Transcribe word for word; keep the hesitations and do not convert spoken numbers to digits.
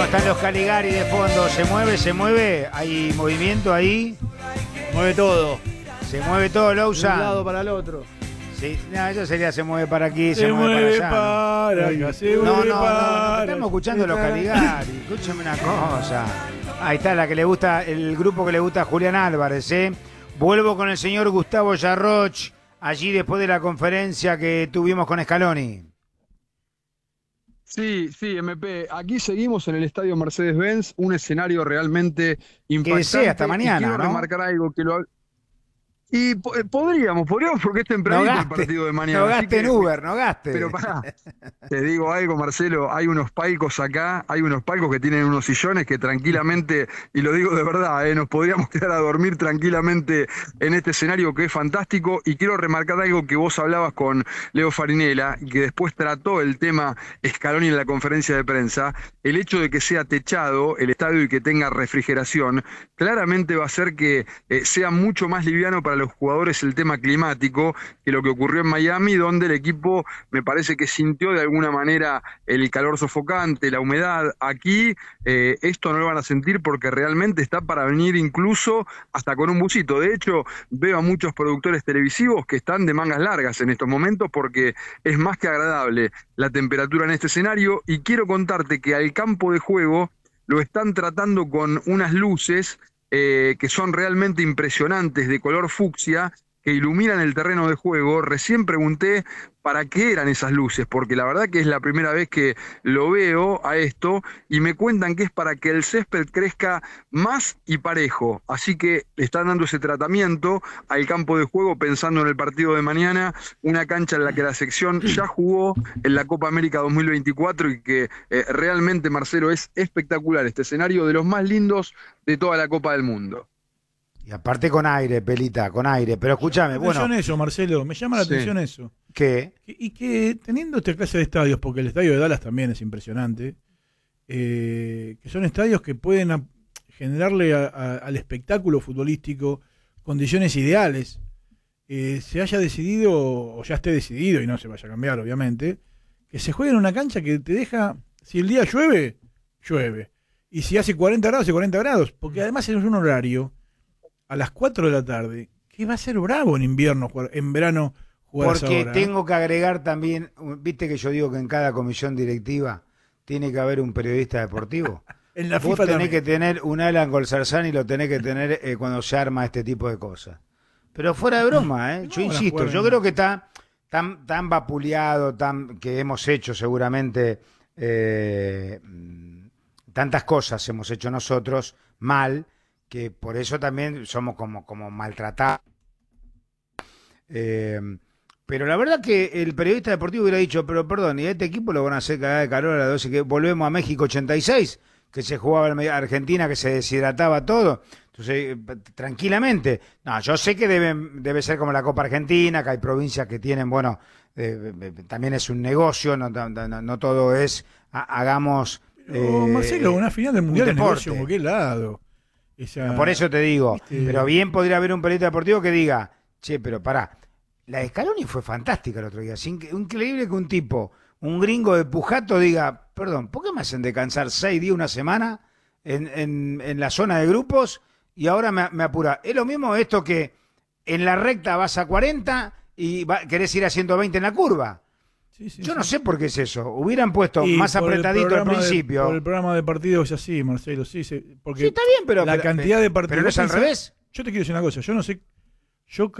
¿Cómo están los Caligari de fondo? ¿Se mueve, se mueve? ¿Hay movimiento ahí? Mueve todo. ¿Se mueve todo, Lousa? De un lado para el otro. Sí, no, eso sería se mueve para aquí, se, Se mueve, mueve para allá. para acá, se No, no, mueve no, no, para no, estamos escuchando los acá. Caligari. Escúchame una cosa. Ahí está la que le gusta, el grupo que le gusta a Julián Álvarez, ¿eh? Vuelvo con el señor Gustavo Yarroch, allí después de la conferencia que tuvimos con Scaloni. Sí, sí, M P. Aquí seguimos en el estadio Mercedes-Benz, un escenario realmente impactante. Que sea hasta Y mañana, quiero ¿no? remarcar algo que lo... Y po- eh, podríamos, podríamos porque es No tempranito el gaste, partido de mañana. no así gaste que- en Uber, no gaste. Pero pará, te digo algo, Marcelo, hay unos palcos acá, hay unos palcos que tienen unos sillones que tranquilamente, y lo digo de verdad, eh, nos podríamos quedar a dormir tranquilamente en este escenario que es fantástico. Y quiero remarcar algo que vos hablabas con Leo Farinella y que después trató el tema Scaloni en la conferencia de prensa. El hecho de que sea techado el estadio y que tenga refrigeración, claramente va a hacer que eh, sea mucho más liviano para los jugadores el tema climático que lo que ocurrió en Miami, donde el equipo me parece que sintió de alguna manera el calor sofocante, la humedad. Aquí eh, esto no lo van a sentir porque realmente está para venir incluso hasta con un busito. De hecho, veo a muchos productores televisivos que están de mangas largas en estos momentos porque es más que agradable la temperatura en este escenario. Y quiero contarte que al campo de juego lo están tratando con unas luces eh, que son realmente impresionantes, de color fucsia, que iluminan el terreno de juego. Recién pregunté para qué eran esas luces, porque la verdad que es la primera vez que lo veo a esto, y me cuentan que es para que el césped crezca más y parejo. Así que están dando ese tratamiento al campo de juego pensando en el partido de mañana, una cancha en la que la sección ya jugó en la Copa América dos mil veinticuatro y que eh, realmente, Marcelo, es espectacular este escenario, de los más lindos de toda la Copa del Mundo. Y aparte con aire, Pelita, con aire. Pero escúchame, Me llama la bueno, atención eso, Marcelo, me llama la Sí. atención eso. ¿qué? Que- Y que teniendo esta clase de estadios, porque el estadio de Dallas también es impresionante, eh, que son estadios que pueden a- generarle a- a- al espectáculo futbolístico condiciones ideales, eh, se haya decidido, o ya esté decidido y no se vaya a cambiar obviamente, que se juegue en una cancha que te deja, si el día llueve, llueve, y si hace cuarenta grados, hace cuarenta grados, porque además es un horario a las cuatro de la tarde, que va a ser bravo en invierno, jugar- en verano jugar a esa Porque hora, ¿eh? tengo que agregar también, viste que yo digo que en cada comisión directiva tiene que haber un periodista deportivo. En la Vos FIFA tenés también. que tener un Alan Golzarzán y lo tenés que tener eh, cuando se arma este tipo de cosas. Pero fuera de broma, ¿eh? Yo No, van a insisto, jugar yo en- creo que está tan, tan vapuleado, tan, que hemos hecho seguramente eh, tantas cosas hemos hecho nosotros mal, que por eso también somos como, como maltratados. Eh, pero la verdad que el periodista deportivo hubiera dicho, pero perdón, y a este equipo lo van a hacer cagar de calor a las doce, que volvemos a México ochenta y seis, que se jugaba en Argentina, que se deshidrataba todo. Entonces, eh, tranquilamente. No, yo sé que deben, debe ser como la Copa Argentina, que hay provincias que tienen, bueno, eh, eh, también es un negocio, no, no, no, no todo es, ha- hagamos... Pero, eh, Marcelo, una final del un Mundial es deporte. negocio en cualquier lado. Esa- Por eso te digo, ¿viste? pero bien podría haber un periodista deportivo que diga, che, pero pará, la de Scaloni fue fantástica el otro día. Es inc- increíble que un tipo, un gringo de Pujato diga, perdón, ¿por qué me hacen descansar seis días, una semana en, en, en la zona de grupos y ahora me, me apura? Es lo mismo esto que en la recta vas a cuarenta y va- querés ir a ciento veinte en la curva. Sí, sí, Yo sí. no sé por qué es eso. Hubieran puesto Y más por el apretadito al programa de- principio. por el programa de partidos es así, Marcelo, sí, se- porque Sí, está bien, pero... la pero- cantidad de partidos... Pero no es al Pensá- revés. Yo te quiero decir una cosa, yo no sé, yo